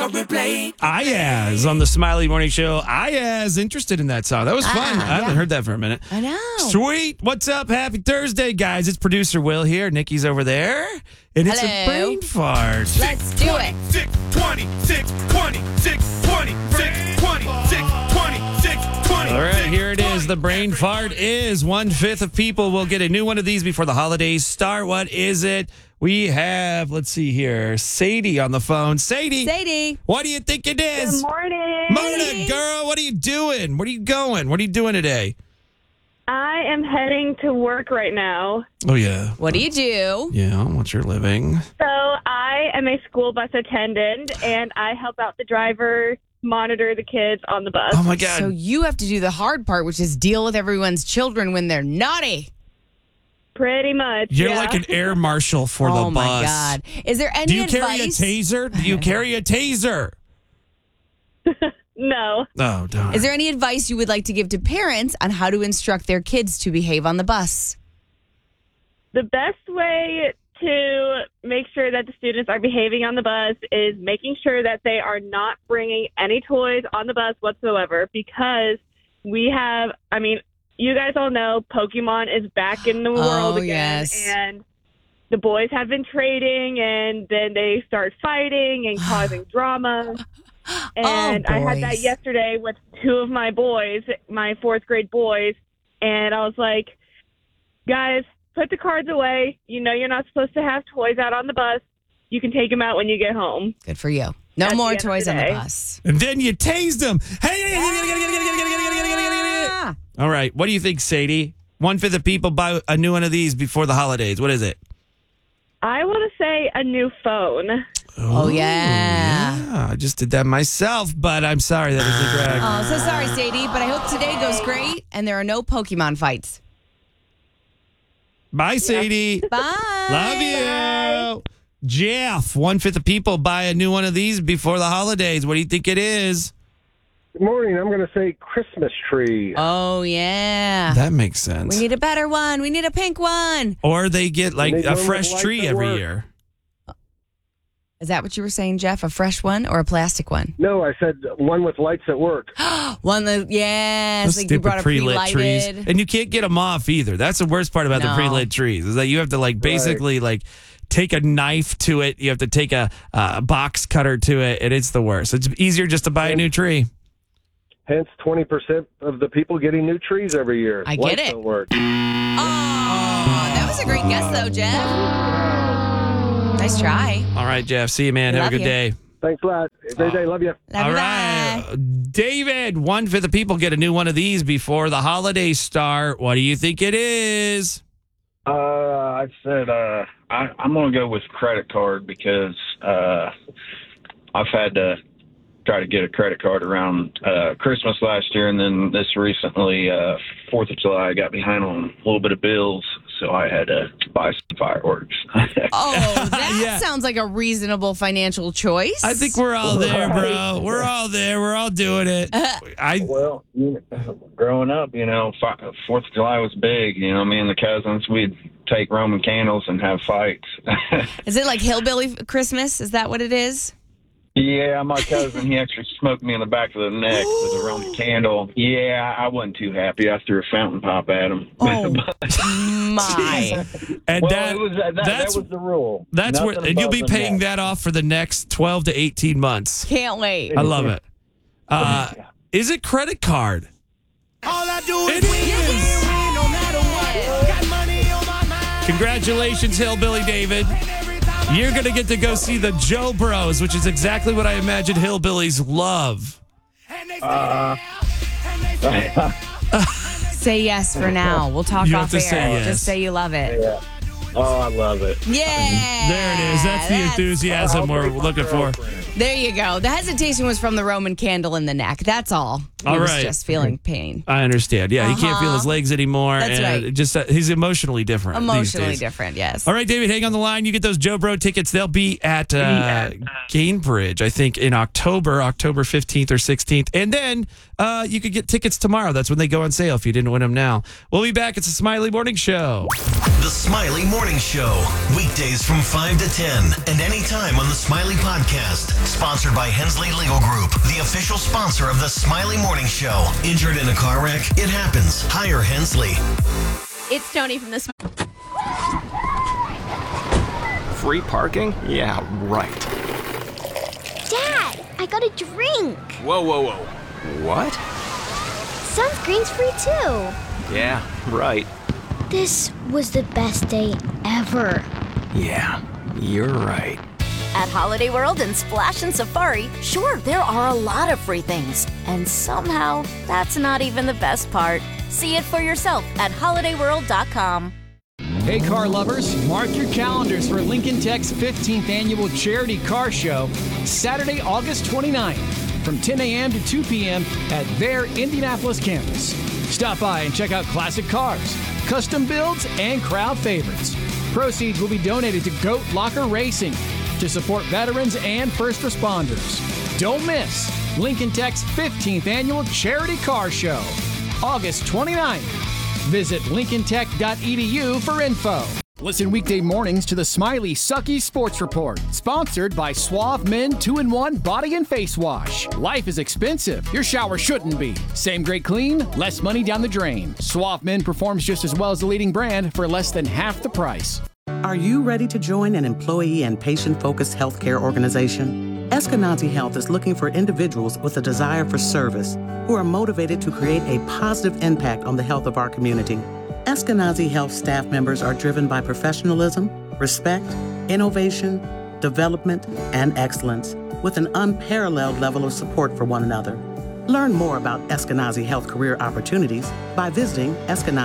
Ayaz on the Smiley Morning Show. Ayaz, interested in that song. That was fun. I haven't heard that for a minute. I know. Sweet. What's up? Happy Thursday, guys. It's producer Will here. Nikki's over there. And it's a brain fart. Let's do it. 620, 620, 620, 620, 620, 620. All right, here it is. The brain fart is 1/5 of people will get a new one of these before the holidays start. What is it? We have, let's see here, Sadie on the phone. Sadie. What do you think it is? Good morning. Morning, girl. What are you doing? Where are you going? What are you doing today? I am heading to work right now. Oh, yeah. What do you do? Yeah, what's your living? So I am a school bus attendant, and I help out the driver monitor the kids on the bus. Oh, my God. So you have to do the hard part, which is deal with everyone's children when they're naughty. Pretty much. You're yeah. like an air marshal for the bus. Oh, my God. Is there any Do you advice? carry a taser? Do you carry a taser? No. Oh, darn. Is there any advice you would like to give to parents on how to instruct their kids to behave on the bus? The best way to make sure that the students are behaving on the bus is making sure that they are not bringing any toys on the bus whatsoever, because we have, you guys all know Pokemon is back in the world again. Yes. And the boys have been trading, and then they start fighting and causing drama. And I had that boys. yesterday with two of my boys, my fourth grade boys. And I was like, guys, put the cards away. You know you're not supposed to have toys out on the bus. You can take them out when you get home. Good for you. No At the more end of toys the on the day. bus. And then you tased them. Hey! All right. What do you think, Sadie? 1/5 of people buy a new one of these before the holidays. What is it? I want to say a new phone. Oh, yeah. Yeah, I just did that myself, but I'm sorry. That was a drag. Oh, so sorry, Sadie, but I hope today goes great and there are no Pokemon fights. Bye, Sadie. Bye. Love you. Jeff, 1/5 of people buy a new one of these before the holidays. What do you think it is? Good morning. I'm going to say Christmas tree. Oh, yeah. That makes sense. We need a better one. We need a pink one. Or they get like They a go with fresh lights tree at every work. year. Is that what you were saying, Jeff? A fresh one or a plastic one? No, I said one with lights at work. One that, yes. Those Like you brought a pre-lit trees. pre-lighted. And you can't get them off either. That's the worst part about the No. pre-lit trees is that you have to basically take a knife to it. You have to take a box cutter to it, and it's the worst. It's easier just to buy a new tree. Hence, 20% of the people getting new trees every year. I get Lights it. don't work. Oh, that was a great guess, though, Jeff. Nice try. All right, Jeff. See you, man. Have Love a good you. day. Thanks a lot. Every day. Love you. Love All you, right. bye. David, 1/5 of people get a new one of these before the holidays start. What do you think it is? I said I'm going to go with credit card because I've had to try to get a credit card around Christmas last year, and then this recently, 4th of July, I got behind on a little bit of bills, so I had to buy some fireworks. Oh, that Yeah. sounds like a reasonable financial choice. I think we're all there, bro. We're all there. We're all doing it. Well, growing up, 4th of July was big. Me and the cousins, we'd take Roman candles and have fights. Is it like hillbilly Christmas? Is that what it is? Yeah, my cousin, he actually smoked me in the back of the neck with a Roman candle. Yeah, I wasn't too happy. I threw a fountain pop at him. Oh, my. And Well, that, it was, that was the rule. that's Nothing where, and you'll be above the paying neck. that off for the next 12 to 18 months. Can't wait. I love it. Is it credit card? All I do It is win, is. win, no matter what. Got money on my mind. Congratulations, Hillbilly David. You're going to get to go see the Joe Bros, which is exactly what I imagine hillbillies love. And they stay there, and they stay Say yes for now. We'll talk You don't off have air. to say yes. Just say you love it. Yeah. Oh, I love it. Yeah. There it is. That's the enthusiasm we're looking for. There you go. The hesitation was from the Roman candle in the neck. That's all. He was just feeling pain. I understand. Yeah, he can't feel his legs anymore. That's right. Just he's emotionally different. Emotionally different, yes. All right, David, hang on the line. You get those Joe Bro tickets. They'll be at Gainbridge, I think, in October 15th or 16th. And then you could get tickets tomorrow. That's when they go on sale if you didn't win them now. We'll be back. It's the Smiley Morning Show. The Smiley Morning Show. Weekdays from 5 to 10 and anytime on the Smiley Podcast. Sponsored by Hensley Legal Group, the official sponsor of the Smiley Morning Show. Injured in a car wreck? It happens. Hire Hensley. It's Tony from the Free parking? Yeah, right. Dad, I got a drink. Whoa. What? Sunscreen's free too. Yeah, right. This was the best day ever. Yeah, you're right. At Holiday World and Splash and Safari, sure, there are a lot of free things. And somehow, that's not even the best part. See it for yourself at holidayworld.com. Hey, car lovers, mark your calendars for Lincoln Tech's 15th annual charity car show, Saturday, August 29th, from 10 a.m. to 2 p.m. at their Indianapolis campus. Stop by and check out classic cars, custom builds, and crowd favorites. Proceeds will be donated to Goat Locker Racing to support veterans and first responders. Don't miss Lincoln Tech's 15th annual charity car show, August 29th. Visit lincolntech.edu for info. Listen weekday mornings to the Smiley Sucky Sports Report, sponsored by Suave Men 2-in-1 Body and Face Wash. Life is expensive. Your shower shouldn't be. Same great clean, less money down the drain. Suave Men performs just as well as the leading brand for less than half the price. Are you ready to join an employee and patient-focused healthcare organization? Eskenazi Health is looking for individuals with a desire for service who are motivated to create a positive impact on the health of our community. Eskenazi Health staff members are driven by professionalism, respect, innovation, development, and excellence, with an unparalleled level of support for one another. Learn more about Eskenazi Health career opportunities by visiting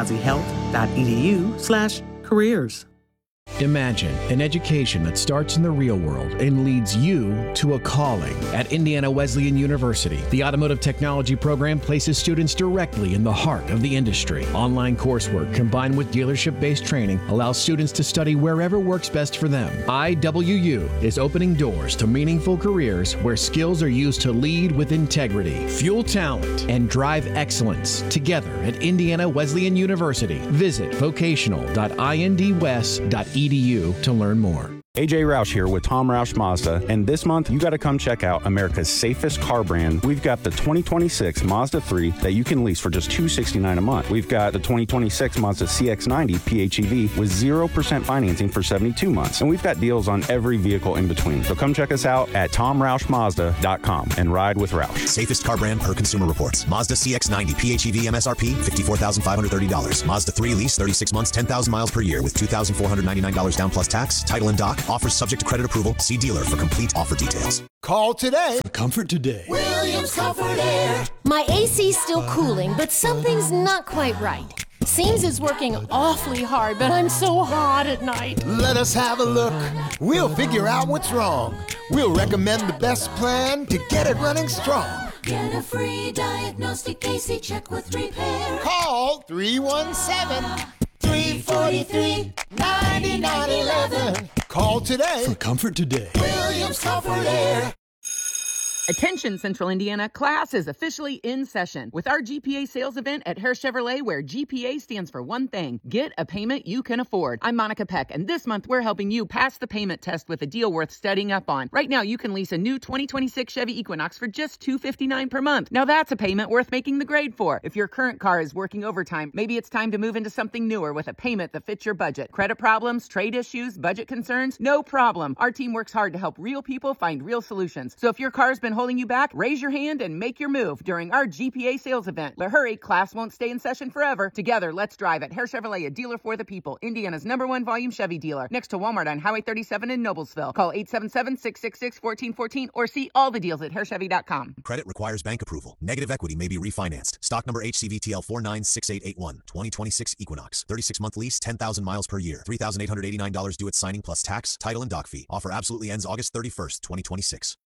eskenazihealth.edu/careers. Imagine an education that starts in the real world and leads you to a calling. At Indiana Wesleyan University, the automotive technology program places students directly in the heart of the industry. Online coursework combined with dealership-based training allows students to study wherever works best for them. IWU is opening doors to meaningful careers where skills are used to lead with integrity, fuel talent, and drive excellence together at Indiana Wesleyan University. Visit vocational.indwest.edu to learn more. AJ Roush here with Tom Roush Mazda, and this month you got to come check out America's safest car brand. We've got the 2026 Mazda 3 that you can lease for just $269 a month. We've got the 2026 Mazda CX-90 PHEV with 0% financing for 72 months, and we've got deals on every vehicle in between. So come check us out at TomRoushMazda.com and ride with Roush. Safest car brand per Consumer Reports. Mazda CX-90 PHEV MSRP $54,530. Mazda 3 lease 36 months, 10,000 miles per year with $2,499 down plus tax. Title and doc. Offers subject to credit approval. See dealer for complete offer details. Call today. Comfort today. Williams Comfort Air. My AC's still cooling, but something's not quite right. Seems it's working awfully hard, but I'm so hot at night. Let us have a look. We'll figure out what's wrong. We'll recommend the best plan to get it running strong. Get a free diagnostic AC check with repair. Call 317-343-9911. Call today. For comfort today. Williams Comfort Air. Attention, Central Indiana, class is officially in session with our GPA sales event at Hare Chevrolet, where GPA stands for one thing: get a payment you can afford. I'm Monica Peck, and this month we're helping you pass the payment test with a deal worth studying up on. Right now, you can lease a new 2026 Chevy Equinox for just $259 per month. Now that's a payment worth making the grade for. If your current car is working overtime, maybe it's time to move into something newer with a payment that fits your budget. Credit problems, trade issues, budget concerns? No problem. Our team works hard to help real people find real solutions. So if your car's been holding you back, raise your hand and make your move during our GPA sales event. But hurry, class won't stay in session forever. Together, let's drive at Hare Chevrolet, a dealer for the people. Indiana's #1 volume Chevy dealer. Next to Walmart on Highway 37 in Noblesville. Call 877-666-1414 or see all the deals at HareChevy.com. Credit requires bank approval. Negative equity may be refinanced. Stock number HCVTL 496881. 2026 Equinox. 36-month lease, 10,000 miles per year. $3,889 due at signing plus tax, title, and dock fee. Offer absolutely ends August 31st, 2026.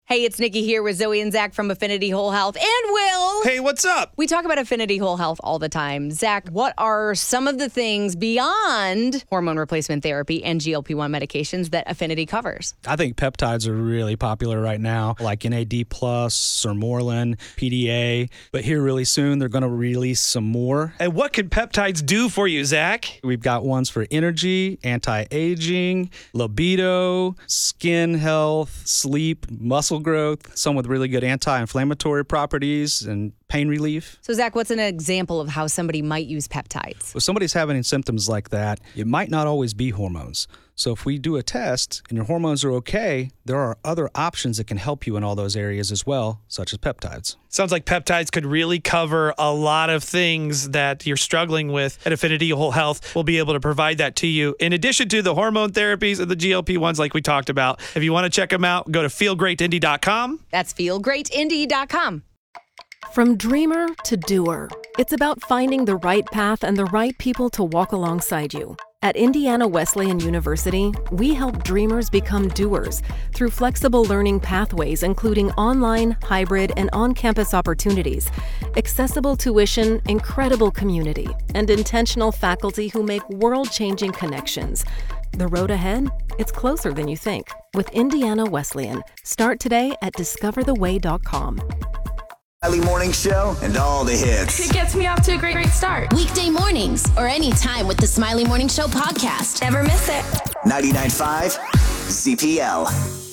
Hey, it's Nikki here with Zoe and Zach from Affinity Whole Health and Will. Hey, what's up? We talk about Affinity Whole Health all the time. Zach, what are some of the things beyond hormone replacement therapy and GLP-1 medications that Affinity covers? I think peptides are really popular right now, like NAD+, Sermorelin, PDA. But here really soon, they're going to release some more. And what can peptides do for you, Zach? We've got ones for energy, anti-aging, libido, skin health, sleep, muscle growth, some with really good anti-inflammatory properties and pain relief. So, Zach, what's an example of how somebody might use peptides? If somebody's having symptoms like that, it might not always be hormones. So if we do a test and your hormones are okay, there are other options that can help you in all those areas as well, such as peptides. Sounds like peptides could really cover a lot of things that you're struggling with. At Affinity Whole Health, we'll be able to provide that to you. In addition to the hormone therapies and the GLP-1s like we talked about. If you want to check them out, go to feelgreatindy.com. That's feelgreatindy.com. From dreamer to doer, it's about finding the right path and the right people to walk alongside you. At Indiana Wesleyan University, we help dreamers become doers through flexible learning pathways, including online, hybrid, and on-campus opportunities, accessible tuition, incredible community, and intentional faculty who make world-changing connections. The road ahead? It's closer than you think. With Indiana Wesleyan. Start today at discovertheway.com. Smiley Morning Show and all the hits. It gets me off to a great start. Weekday mornings or anytime with the Smiley Morning Show podcast. Never miss it. 99.5 ZPL.